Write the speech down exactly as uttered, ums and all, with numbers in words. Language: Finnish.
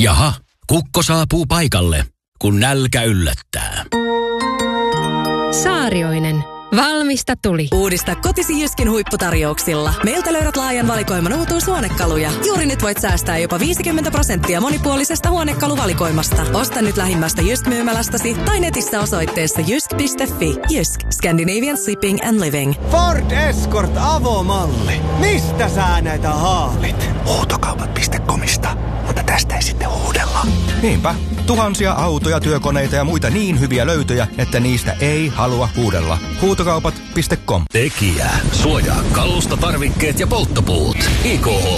Jaha, kukko saapuu paikalle, kun nälkä yllättää. Saarioinen. Valmista tuli. Uudista kotisi Jyskin huipputarjouksilla. Meiltä löydät laajan valikoiman uutuushuonekaluja. Juuri nyt voit säästää jopa viisikymmentä prosenttia monipuolisesta huonekaluvalikoimasta. Osta nyt lähimmästä Jysk-myymälästäsi tai netissä osoitteessa jysk piste fi. Jysk. Scandinavian Shipping and Living. Ford Escort Avo-malli. Mistä sä näitä haalit? Huutokaupat piste comista. Mutta tästä ei sitten huudella. Niinpä. Tuhansia autoja, työkoneita ja muita niin hyviä löytöjä, että niistä ei halua huudella. Huutokaupat piste com. Tekijä. Suojaa kalusta, tarvikkeet ja polttopuut. I K H